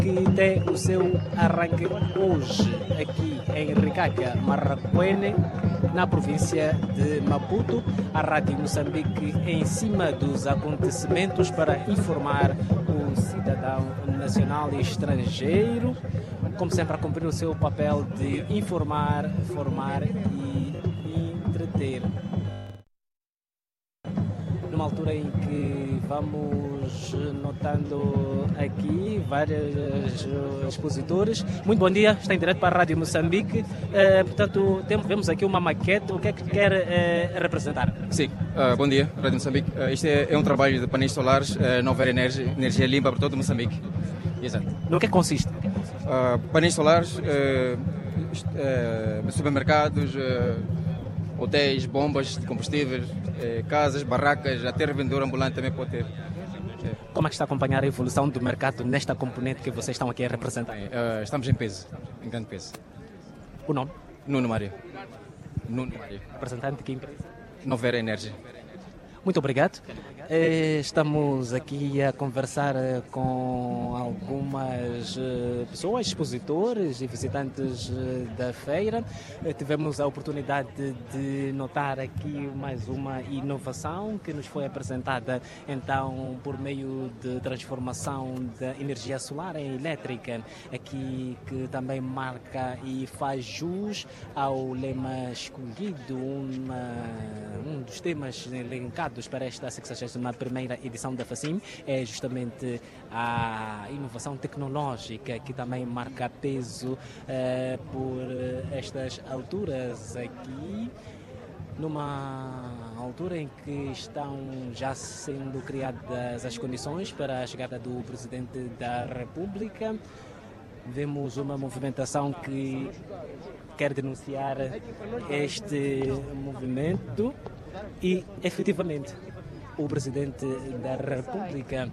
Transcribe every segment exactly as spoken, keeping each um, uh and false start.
que tem o seu arranque hoje aqui em Ricaca, Marraquene, na província de Maputo. A Rádio Moçambique em cima dos acontecimentos para informar o cidadão nacional e estrangeiro, como sempre a cumprir o seu papel de informar, formar e entreter. Numa altura em que vamos notando aqui vários expositores. Muito bom dia, está em direto para a Rádio Moçambique. Eh, portanto, temos, vemos aqui uma maquete. O que é que quer eh, representar? Sim, uh, bom dia, Rádio Moçambique. Uh, isto é, é um trabalho de painéis solares, uh, Nova Energia, energia limpa para todo Moçambique. Exato. No que consiste? Uh, painéis solares, uh, uh, supermercados, uh, hotéis, bombas de combustíveis, uh, casas, barracas, até revendedor ambulante também pode ter. Como é que está a acompanhar a evolução do mercado nesta componente que vocês estão aqui a representar? Uh, estamos em peso, em grande peso. O nome? Nuno Mário. Nuno Mário. Representante de que empresa? Nova Energia. Muito obrigado. Estamos aqui a conversar com algumas pessoas, expositores e visitantes da feira. Tivemos a oportunidade de notar aqui mais uma inovação que nos foi apresentada então por meio de transformação da energia solar em elétrica, aqui que também marca e faz jus ao lema escolhido, uma, um dos temas elencados para esta sexagésima primeira edição da FACIM é justamente a inovação tecnológica, que também marca peso uh, por estas alturas aqui, numa altura em que estão já sendo criadas as condições para a chegada do Presidente da República. Vemos uma movimentação que quer denunciar este movimento e, efetivamente, o Presidente da República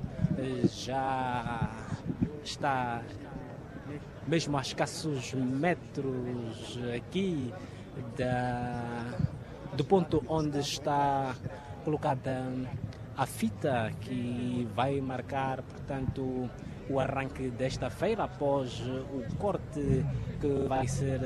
já está mesmo a escassos metros aqui da, do ponto onde está colocada a fita que vai marcar, portanto, o arranque desta feira após o corte que vai ser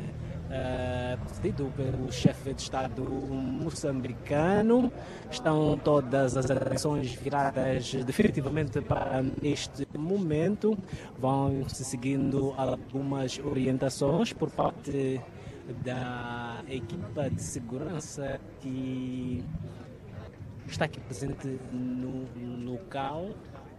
Uh, precedido pelo chefe de Estado moçambicano. Estão todas as atenções viradas definitivamente para este momento. Vão-se seguindo algumas orientações por parte da equipa de segurança que está aqui presente no local.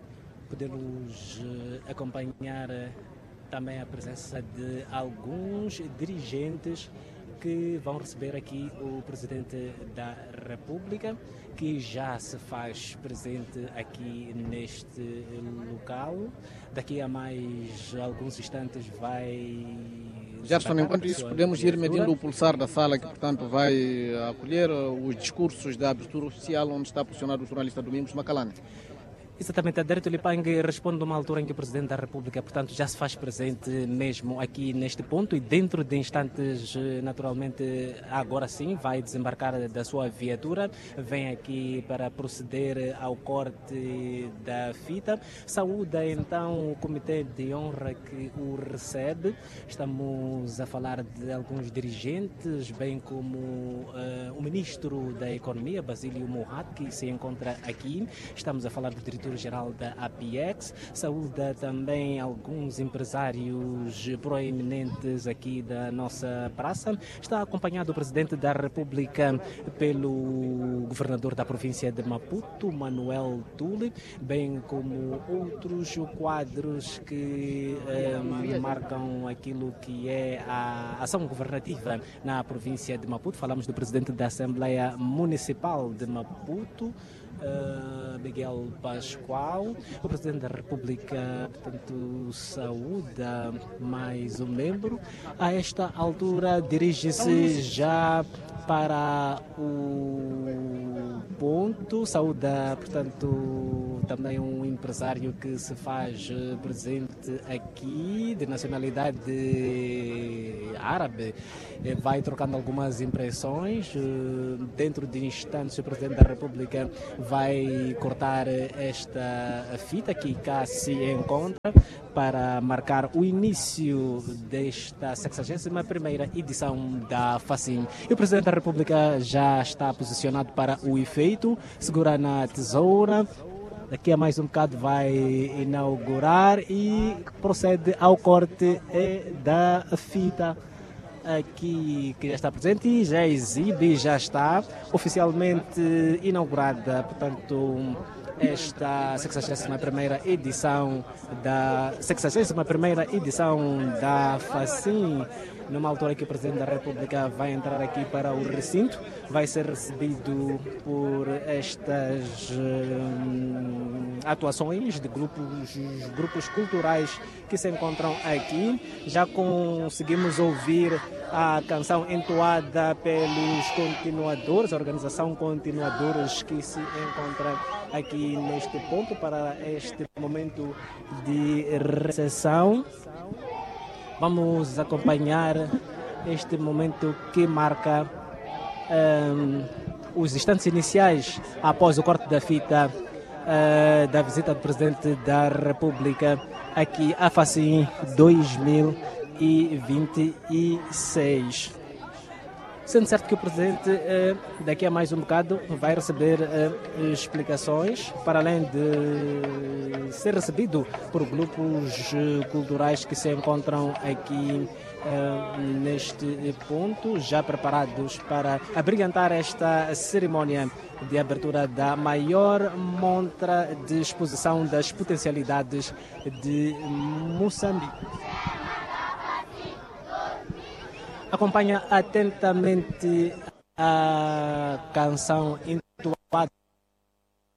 Podemos uh, acompanhar uh, também a presença de alguns dirigentes que vão receber aqui o Presidente da República, que já se faz presente aqui neste local. Daqui a mais alguns instantes vai... Gerson, enquanto isso, podemos ir medindo o pulsar da sala que, portanto, vai acolher os discursos da abertura oficial onde está posicionado o jornalista Domingos Macalane. Exatamente, Adérito Lipang responde numa altura em que o Presidente da República, portanto, já se faz presente mesmo aqui neste ponto e dentro de instantes, naturalmente, agora sim, vai desembarcar da sua viatura, vem aqui para proceder ao corte da fita. Saúda então o Comitê de Honra que o recebe. Estamos a falar de alguns dirigentes, bem como uh, o Ministro da Economia, Basílio Mourad, que se encontra aqui. Estamos a falar do diretor geral da APEX, saúda também alguns empresários proeminentes aqui da nossa praça. Está acompanhado o Presidente da República pelo Governador da província de Maputo, Manuel Tule, bem como outros quadros que eh, marcam aquilo que é a ação governativa na província de Maputo. Falamos do Presidente da Assembleia Municipal de Maputo, Uh, Miguel Pascoal. O Presidente da República, portanto, saúda mais um membro. A esta altura dirige-se já para o ponto. Saúda, portanto, também um empresário que se faz presente aqui, de nacionalidade árabe. Vai trocando algumas impressões. Dentro de instantes, o Presidente da República vai cortar esta fita que cá se encontra para marcar o início desta sexagésima primeira edição da FACIM. E o Presidente da República já está posicionado para o efeito, segura na tesoura. Daqui a mais um bocado vai inaugurar e procede ao corte da fita aqui que já está presente e já exibe, já está oficialmente inaugurada, portanto, esta sexagésima primeira edição da sexagésima primeira edição da FACIM, numa altura que o Presidente da República vai entrar aqui para o recinto, vai ser recebido por estas hum, atuações de grupos, grupos culturais que se encontram aqui. Já conseguimos ouvir a canção entoada pelos continuadores, a organização Continuadores, que se encontra aqui neste ponto para este momento de recepção. Vamos acompanhar este momento que marca um, os instantes iniciais após o corte da fita uh, da visita do Presidente da República aqui à FACIM dois mil e vinte e seis. Sendo certo que o Presidente, daqui a mais um bocado, vai receber explicações, para além de ser recebido por grupos culturais que se encontram aqui neste ponto, já preparados para abrilhantar esta cerimónia de abertura da maior montra de exposição das potencialidades de Moçambique. Acompanha atentamente a canção entoada